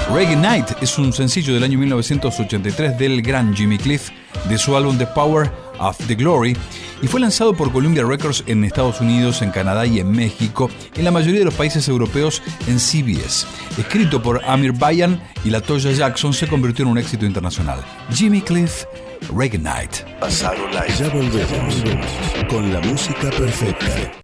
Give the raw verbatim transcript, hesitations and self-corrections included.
Reggae Night es un sencillo del año mil novecientos ochenta y tres del gran Jimmy Cliff de su álbum The Power of the Glory y fue lanzado por Columbia Records en Estados Unidos, en Canadá y en México, en la mayoría de los países europeos en C B S. Escrito por Amir Bayan y LaToya Jackson, se convirtió en un éxito internacional. Jimmy Cliff, Reggae Night. Pasaron la... Ya volvemos con la música perfecta.